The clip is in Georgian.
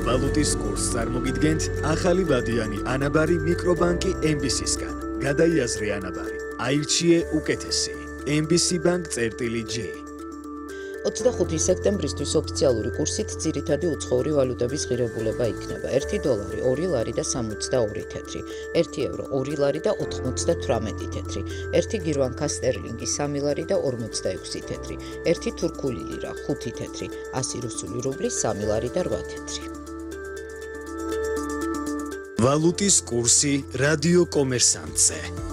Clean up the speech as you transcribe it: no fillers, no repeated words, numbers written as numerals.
ვალუტის კურსს წარმოგიდგენთ ახალი ვადიანი ანაბარი მიკრობანკი MBC-სგან. გადაიაზრე ანაბარი. აირჩიე უკეთესი. MBC Bank-J. 25 სექტემბრისთვის ოფიციალური კურსით ძირითადი უცხოური ვალუტების ღირებულება იქნება. 1 დოლარი 2 ლარი და 62 თეთრი, 1 ევრო 2 ლარი და 98 თეთრი, 1 გირვანკა სტერლინგი 3 ლარი და 46 თეთრი, 1 თურქული ლირა 5 თეთრი, 100 რუსული რუბლი 3 ლარი და 8 თეთრი. ვალუტის კურსი რადიო კომერსანტზე.